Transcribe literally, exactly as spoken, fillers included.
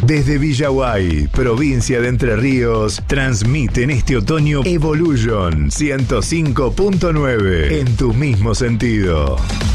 Desde Villaguay, provincia de Entre Ríos, transmiten este otoño Evolution ciento cinco punto nueve en tu mismo sentido.